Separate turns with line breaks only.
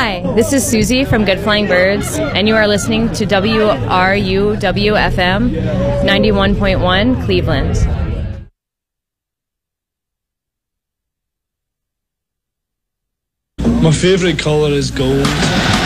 Hi, this is Susie from Good Flying Birds, and you are listening to WRUW-FM 91.1 Cleveland.
My favourite colour is gold.